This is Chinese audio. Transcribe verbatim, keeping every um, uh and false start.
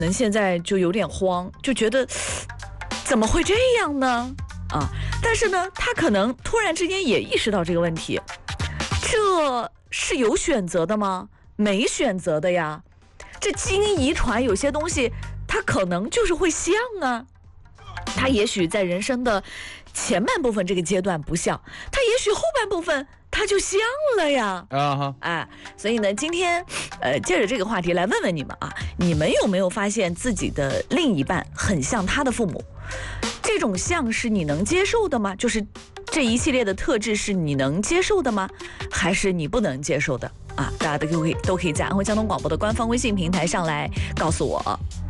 能现在就有点慌，就觉得怎么会这样呢？啊，但是呢，他可能突然之间也意识到这个问题，这是有选择的吗？没选择的呀。这基因遗传有些东西，它可能就是会像啊。他也许在人生的前半部分这个阶段不像，他也许后半部分他就像了呀。啊哈，哎，所以呢，今天呃，借着这个话题来问问你们啊，你们有没有发现自己的另一半很像他的父母？这种像是你能接受的吗？就是这一系列的特质是你能接受的吗？还是你不能接受的啊？大家都可以都可以在安徽交通广播的官方微信平台上来告诉我。